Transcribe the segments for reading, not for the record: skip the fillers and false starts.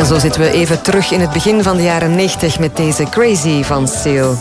En zo zitten we even terug in het begin van de jaren 90 met deze Crazy van Seal.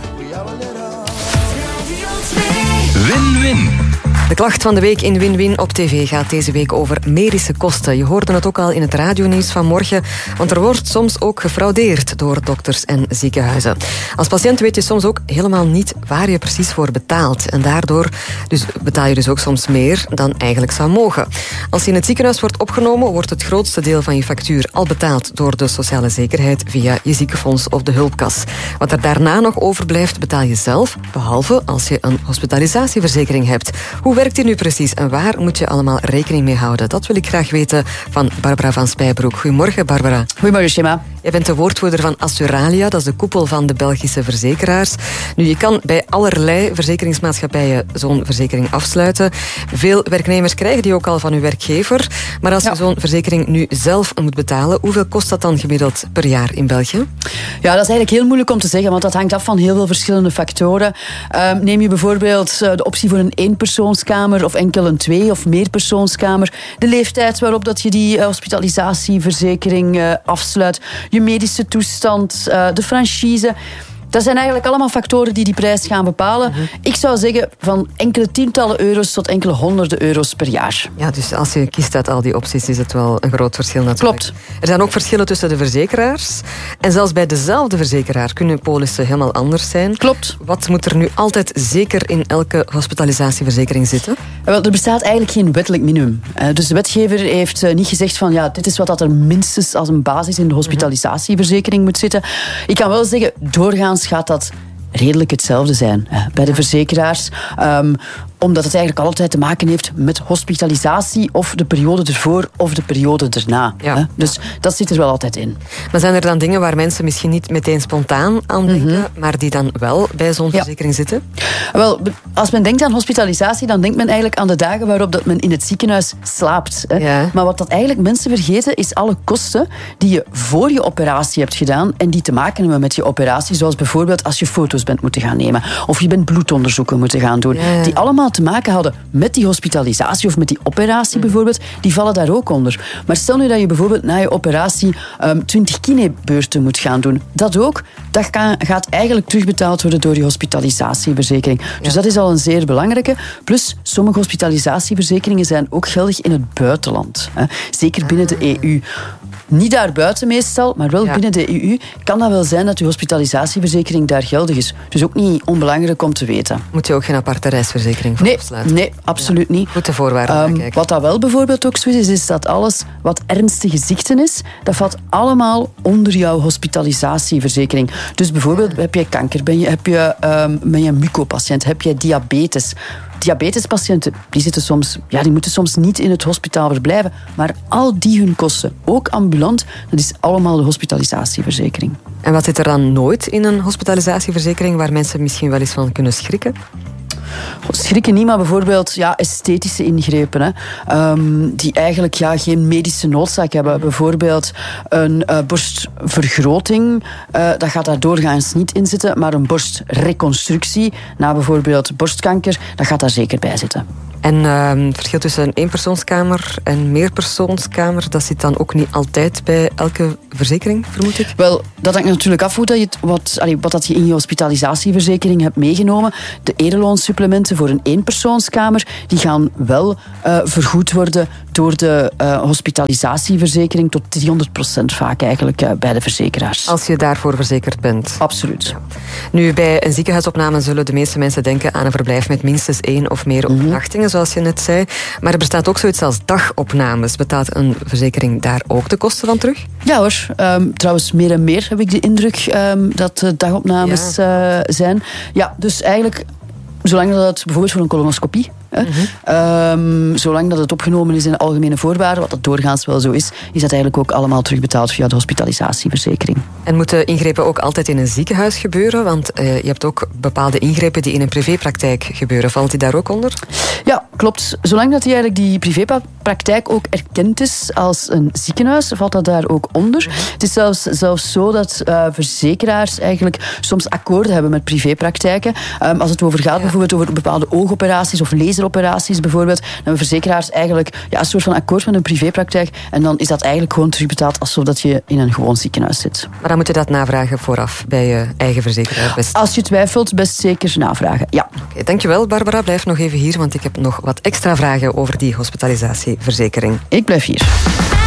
Win-win. De klacht van de week in Win-Win op tv gaat deze week over medische kosten. Je hoorde het ook al in het radionieuws van morgen, want er wordt soms ook gefraudeerd door dokters en ziekenhuizen. Als patiënt weet je soms ook helemaal niet waar je precies voor betaalt. En daardoor betaal je dus ook soms meer dan eigenlijk zou mogen. Als je in het ziekenhuis wordt opgenomen, wordt het grootste deel van je factuur al betaald door de sociale zekerheid via je ziekenfonds of de hulpkas. Wat er daarna nog overblijft, betaal je zelf, behalve als je een hospitalisatieverzekering hebt. Hoe werkt die nu precies en waar moet je allemaal rekening mee houden? Dat wil ik graag weten van Barbara van Spijbroek. Goedemorgen, Barbara. Goedemorgen, Shema. Jij bent de woordvoerder van Assuralia, dat is de koepel van de Belgische verzekeraars. Nu, je kan bij allerlei verzekeringsmaatschappijen zo'n verzekering afsluiten. Veel werknemers krijgen die ook al van hun werkgever. Maar als je zo'n verzekering nu zelf moet betalen, hoeveel kost dat dan gemiddeld per jaar in België? Ja, dat is eigenlijk heel moeilijk om te zeggen, want dat hangt af van heel veel verschillende factoren. Neem je bijvoorbeeld de optie voor een eenpersoonskamer of enkel een twee- of meerpersoonskamer. De leeftijd waarop dat je die hospitalisatieverzekering afsluit. Je medische toestand, de franchise. Dat zijn eigenlijk allemaal factoren die prijs gaan bepalen. Ik zou zeggen van enkele tientallen euro's tot enkele honderden euro's per jaar. Ja, dus als je kiest uit al die opties, is het wel een groot verschil natuurlijk. Klopt. Er zijn ook verschillen tussen de verzekeraars. En zelfs bij dezelfde verzekeraar kunnen polissen helemaal anders zijn. Klopt. Wat moet er nu altijd zeker in elke hospitalisatieverzekering zitten? Wel, er bestaat eigenlijk geen wettelijk minimum. Dus de wetgever heeft niet gezegd van ja, dit is wat er minstens als een basis in de hospitalisatieverzekering moet zitten. Ik kan wel zeggen, doorgaans gaat dat redelijk hetzelfde zijn bij de verzekeraars. Omdat het eigenlijk altijd te maken heeft met hospitalisatie of de periode ervoor of de periode erna. Ja. Dus dat zit er wel altijd in. Maar zijn er dan dingen waar mensen misschien niet meteen spontaan aan denken, maar die dan wel bij zo'n verzekering zitten? Wel, als men denkt aan hospitalisatie, dan denkt men eigenlijk aan de dagen waarop dat men in het ziekenhuis slaapt. Ja. Maar wat dat eigenlijk mensen vergeten, is alle kosten die je voor je operatie hebt gedaan en die te maken hebben met je operatie, zoals bijvoorbeeld als je foto's bent moeten gaan nemen of je bent bloedonderzoeken moeten gaan doen. Ja. Die allemaal te maken hadden met die hospitalisatie of met die operatie bijvoorbeeld, die vallen daar ook onder. Maar stel nu dat je bijvoorbeeld na je operatie 20 kinebeurten moet gaan doen. Dat ook, dat gaat eigenlijk terugbetaald worden door je hospitalisatieverzekering. Dus dat is al een zeer belangrijke. Plus, sommige hospitalisatieverzekeringen zijn ook geldig in het buitenland. Zeker binnen de EU. Niet daarbuiten meestal, maar wel binnen de EU kan dat wel zijn dat je hospitalisatieverzekering daar geldig is. Dus ook niet onbelangrijk om te weten. Moet je ook geen aparte reisverzekering voor afsluiten? Nee, absoluut niet. Goed de voorwaarden kijken. Wat dat wel bijvoorbeeld ook zo is dat alles wat ernstige ziekten is, dat valt allemaal onder jouw hospitalisatieverzekering. Dus bijvoorbeeld heb je kanker, ben je een mucopatiënt, heb je diabetes. Diabetespatiënten die moeten soms niet in het hospitaal verblijven, maar al die hun kosten, ook ambulant, dat is allemaal de hospitalisatieverzekering. En wat zit er dan nooit in een hospitalisatieverzekering waar mensen misschien wel eens van kunnen schrikken? Schrikken niet, maar bijvoorbeeld esthetische ingrepen die eigenlijk geen medische noodzaak hebben. Bijvoorbeeld een borstvergroting, dat gaat daar doorgaans niet in zitten, maar een borstreconstructie na bijvoorbeeld borstkanker, dat gaat daar zeker bij zitten. En het verschil tussen een eenpersoonskamer en meerpersoonskamer, dat zit dan ook niet altijd bij elke verzekering, vermoed ik? Wel, dat hangt natuurlijk af hoe dat je wat dat je in je hospitalisatieverzekering hebt meegenomen. De ereloonsupplementen voor een eenpersoonskamer, die gaan wel vergoed worden door de hospitalisatieverzekering tot 300% vaak eigenlijk bij de verzekeraars. Als je daarvoor verzekerd bent? Absoluut. Ja. Nu, bij een ziekenhuisopname zullen de meeste mensen denken aan een verblijf met minstens 1 of meer overnachtingen, zoals je net zei. Maar er bestaat ook zoiets als dagopnames. Betaalt een verzekering daar ook de kosten van terug? Ja hoor. Trouwens, meer en meer heb ik de indruk dat dagopnames zijn. Ja, dus eigenlijk, zolang dat het bijvoorbeeld voor een colonoscopie, zolang dat het opgenomen is in de algemene voorwaarden, wat dat doorgaans wel zo is dat eigenlijk ook allemaal terugbetaald via de hospitalisatieverzekering. En moeten ingrepen ook altijd in een ziekenhuis gebeuren? Want je hebt ook bepaalde ingrepen die in een privépraktijk gebeuren. Valt die daar ook onder? Ja, klopt. Zolang dat die eigenlijk die praktijk ook erkend is als een ziekenhuis, valt dat daar ook onder. Het is zelfs zo dat verzekeraars eigenlijk soms akkoorden hebben met privépraktijken. Als het over gaat bijvoorbeeld over bepaalde oogoperaties of laseroperaties bijvoorbeeld, dan hebben verzekeraars eigenlijk een soort van akkoord met een privépraktijk en dan is dat eigenlijk gewoon terugbetaald alsof dat je in een gewoon ziekenhuis zit. Maar dan moet je dat navragen vooraf bij je eigen verzekeraar. Best. Als je twijfelt, best zeker navragen, ja. Okay, dankjewel Barbara, blijf nog even hier, want ik heb nog wat extra vragen over die hospitalisatieverzekering. Ik blijf hier.